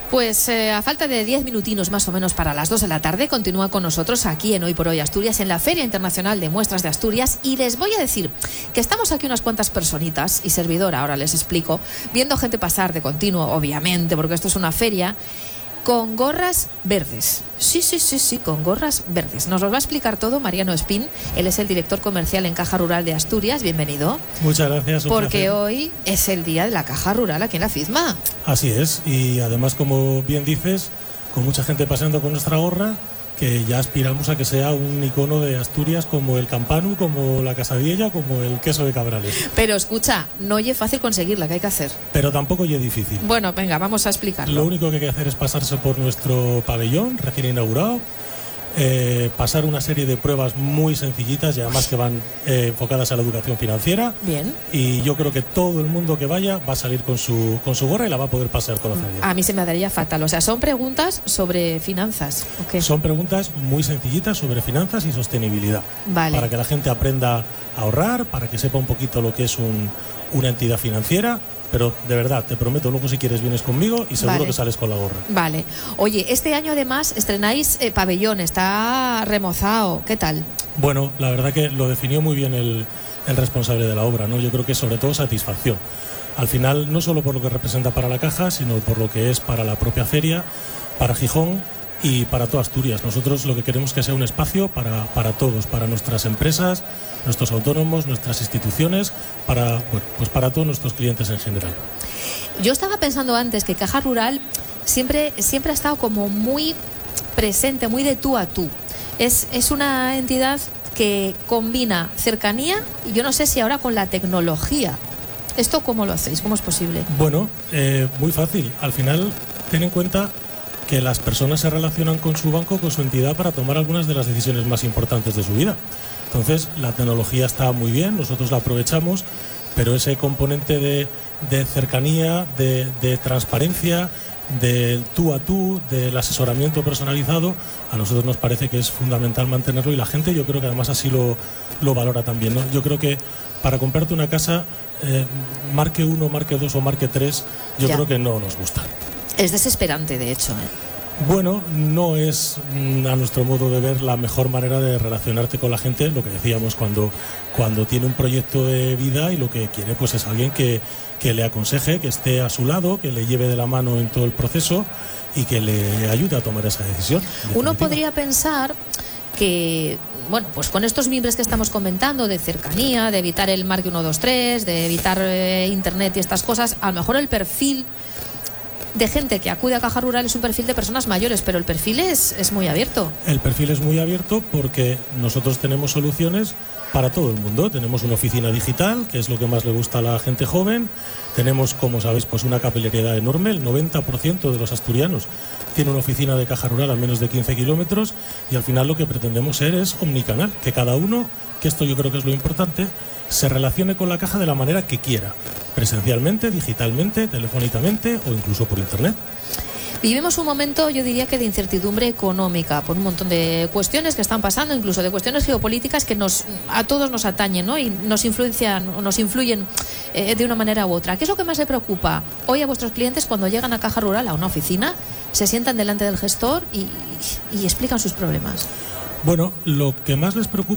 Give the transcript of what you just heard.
Pues a falta de 10 minutinos más o menos para las 2 de la tarde, continúa con nosotros aquí en Hoy por Hoy Asturias, en la Feria Internacional de Muestras de Asturias, y les voy a decir que estamos aquí unas cuantas personitas, y servidora, ahora les explico, viendo gente pasar de continuo, obviamente, porque esto es una feria, con gorras verdes. Sí, con gorras verdes. Nos lo va a explicar todo Mariano Espín. Él es el director comercial en Caja Rural de Asturias. Bienvenido. Muchas gracias. Porque hoy es el día de la Caja Rural aquí en la FIZMA. Así es. Y además, como bien dices, con mucha gente pasando con nuestra gorra, que ya aspiramos a que sea un icono de Asturias como el campanu, como la casadilla, como el queso de Cabrales. Pero escucha, no es fácil conseguirla, ¿qué hay que hacer? Pero tampoco es difícil. Bueno, venga, vamos a explicarlo. Lo único que hay que hacer es pasarse por nuestro pabellón recién inaugurado, pasar una serie de pruebas muy sencillitas y además que van enfocadas a la educación financiera. Bien. Y yo creo que todo el mundo que vaya va a salir con su gorra y la va a poder pasar con la feria. A mí se me daría fatal. O sea, son preguntas sobre finanzas. ¿Okay? Son preguntas muy sencillitas sobre finanzas y sostenibilidad. Vale. Para que la gente aprenda a ahorrar, para que sepa un poquito lo que es una entidad financiera. Pero de verdad, te prometo, luego si quieres vienes conmigo y seguro que sales con la gorra. Vale. Oye, este año además estrenáis pabellón, está remozado. ¿Qué tal? Bueno, la verdad que lo definió muy bien el responsable de la obra, ¿no? Yo creo que sobre todo satisfacción. Al final, no solo por lo que representa para la caja, sino por lo que es para la propia feria, para Gijón y para toda Asturias. Nosotros lo que queremos es que sea un espacio para todos, para nuestras empresas, nuestros autónomos, nuestras instituciones, para todos nuestros clientes en general. Yo estaba pensando antes que Caja Rural siempre ha estado como muy presente, muy de tú a tú. Es una entidad que combina cercanía y yo no sé si ahora con la tecnología. ¿Esto cómo lo hacéis? ¿Cómo es posible? Bueno, muy fácil. Al final, ten en cuenta que las personas se relacionan con su banco, con su entidad, para tomar algunas de las decisiones más importantes de su vida. Entonces, la tecnología está muy bien, nosotros la aprovechamos, pero ese componente de cercanía, de transparencia, del tú a tú, del asesoramiento personalizado, a nosotros nos parece que es fundamental mantenerlo, y la gente, yo creo que además así lo valora también, ¿no? Yo creo que para comprarte una casa, marque 1, marque 2 o marque 3, yo creo que no nos gusta. Es desesperante, de hecho. Bueno, no es a nuestro modo de ver la mejor manera de relacionarte con la gente, lo que decíamos, cuando tiene un proyecto de vida y lo que quiere pues es alguien que le aconseje, que esté a su lado, que le lleve de la mano en todo el proceso y que le ayude a tomar esa decisión. Uno podría pensar que, bueno, pues con estos mimbres que estamos comentando, de cercanía, de evitar el marque 1, 2, 3, de evitar internet y estas cosas, a lo mejor el perfil de gente que acude a Caja Rural es un perfil de personas mayores, pero el perfil es muy abierto. El perfil es muy abierto porque nosotros tenemos soluciones para todo el mundo. Tenemos una oficina digital, que es lo que más le gusta a la gente joven. Tenemos, como sabéis, pues una capilaridad enorme. El 90% de los asturianos tiene una oficina de Caja Rural a menos de 15 kilómetros, y al final lo que pretendemos ser es omnicanal, que cada uno, que esto yo creo que es lo importante, se relacione con la caja de la manera que quiera, presencialmente, digitalmente, telefónicamente o incluso por internet. Vivimos un momento, yo diría que de incertidumbre económica, por un montón de cuestiones que están pasando, incluso de cuestiones geopolíticas que a todos nos atañen, ¿no? Y nos influyen de una manera u otra. ¿Qué es lo que más le preocupa hoy a vuestros clientes cuando llegan a Caja Rural, a una oficina, se sientan delante del gestor y explican sus problemas? Bueno, lo que más les preocupa